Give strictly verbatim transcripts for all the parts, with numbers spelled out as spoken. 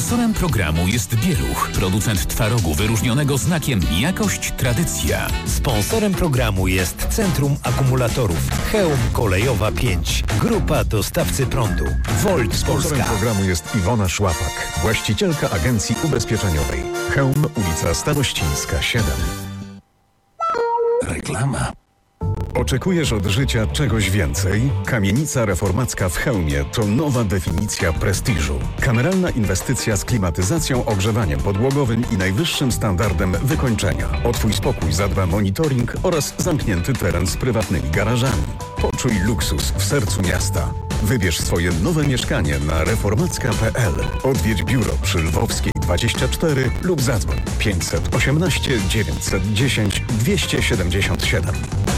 Sponsorem programu jest Bieruch, producent twarogu wyróżnionego znakiem jakość tradycja. Sponsorem programu jest Centrum Akumulatorów Chełm Kolejowa pięć. Grupa dostawcy prądu. Volt Sponsorem Polska. programu jest Iwona Szłapak, właścicielka agencji ubezpieczeniowej. Chełm, ulica Starościńska siedem. Reklama. Oczekujesz od życia czegoś więcej? Kamienica reformacka w Chełmie to nowa definicja prestiżu. Kameralna inwestycja z klimatyzacją, ogrzewaniem podłogowym i najwyższym standardem wykończenia. O Twój spokój zadba monitoring oraz zamknięty teren z prywatnymi garażami. Poczuj luksus w sercu miasta. Wybierz swoje nowe mieszkanie na reformacka kropka p l. Odwiedź biuro przy Lwowskiej dwadzieścia cztery lub zadzwoń pięćset osiemnaście dziewięćset dziesięć dwieście siedemdziesiąt siedem.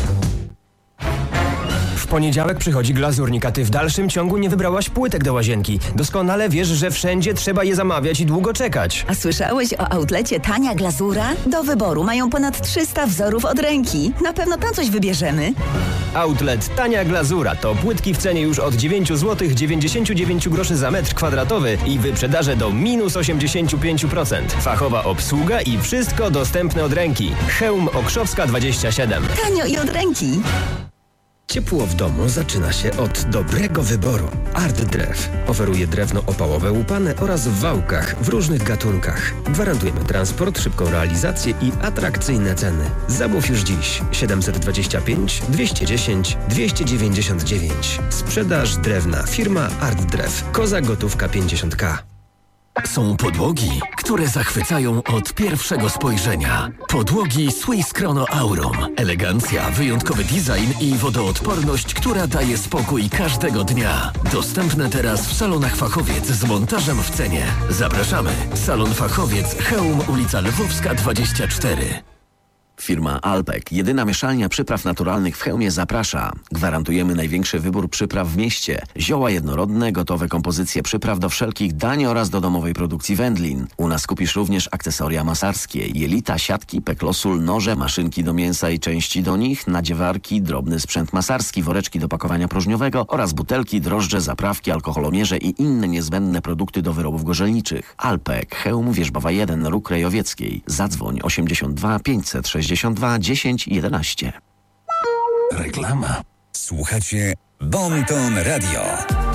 W poniedziałek przychodzi glazurnik, a ty w dalszym ciągu nie wybrałaś płytek do łazienki. Doskonale wiesz, że wszędzie trzeba je zamawiać i długo czekać. A słyszałeś o outlecie Tania Glazura? Do wyboru mają ponad trzysta wzorów od ręki. Na pewno tam coś wybierzemy. Outlet Tania Glazura to płytki w cenie już od dziewięć złotych dziewięćdziesiąt dziewięć groszy za metr kwadratowy i wyprzedaże do minus osiemdziesiąt pięć procent. Fachowa obsługa i wszystko dostępne od ręki. Chełm Okrzowska dwadzieścia siedem. Tanio i od ręki. Ciepło w domu zaczyna się od dobrego wyboru. Art Drew oferuje drewno opałowe łupane oraz w wałkach w różnych gatunkach. Gwarantujemy transport, szybką realizację i atrakcyjne ceny. Zamów już dziś siedemset dwadzieścia pięć dwieście dziesięć dwieście dziewięćdziesiąt dziewięć. Sprzedaż drewna firma Art Drew. Koza gotówka pięćdziesiąt tysięcy. Są podłogi, które zachwycają od pierwszego spojrzenia. Podłogi Swiss Chrono Aurum. Elegancja, wyjątkowy design i wodoodporność, która daje spokój każdego dnia. Dostępne teraz w salonach Fachowiec z montażem w cenie. Zapraszamy. Salon Fachowiec, Chełm, ulica Lwowska dwadzieścia cztery. Firma Alpek, jedyna mieszalnia przypraw naturalnych w Chełmie, zaprasza. Gwarantujemy największy wybór przypraw w mieście. Zioła jednorodne, gotowe kompozycje przypraw do wszelkich dań oraz do domowej produkcji wędlin. U nas kupisz również akcesoria masarskie, jelita, siatki, peklosul, noże, maszynki do mięsa i części do nich, nadziewarki, drobny sprzęt masarski, woreczki do pakowania próżniowego oraz butelki, drożdże, zaprawki, alkoholomierze i inne niezbędne produkty do wyrobów gorzelniczych. Alpek, Chełm, Wierzbowa jeden, Róg Rejowieckiej. Zadzwoń osiemdziesiąt dwa pięćset sześćdziesiąt dwa dziesięć jedenaście. Reklama. Słuchacie Bon Ton Radio.